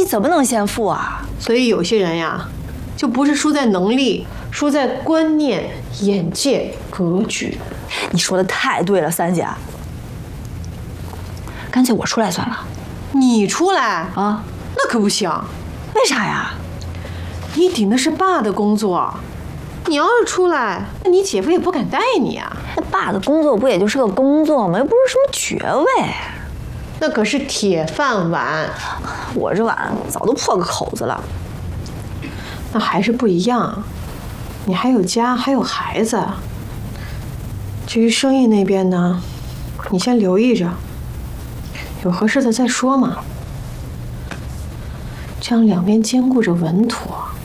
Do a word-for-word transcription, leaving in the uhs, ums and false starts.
怎么能先富啊？ 所以有些人呀，就不是输在能力，输在观念、眼界、格局。 你说的太对了，三姐。干脆我出来算了。 你出来啊？ 那可不行。 为啥呀？ 你顶的是爸的工作，你要是出来，那你姐夫也不敢带你啊。 那爸的工作不也就是个工作吗？又不是什么爵位。 那可是铁饭碗。 我这碗早都破个口子了。 那还是不一样，你还有家，还有孩子。至于生意那边呢，你先留意着，有合适的再说嘛。这样两边兼顾着稳妥。